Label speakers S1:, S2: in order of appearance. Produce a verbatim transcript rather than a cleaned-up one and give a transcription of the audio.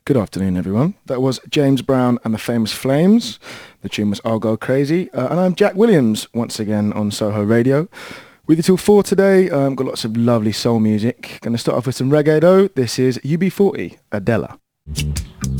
S1: Good afternoon, everyone. That was James Brown and the Famous Flames. The tune was I'll Go Crazy. Uh, and I'm Jack Williams, once again on Soho Radio. With you till four today. Um, got lots of lovely soul music. Going to start off with some reggae, though. This is U B forty, Adela.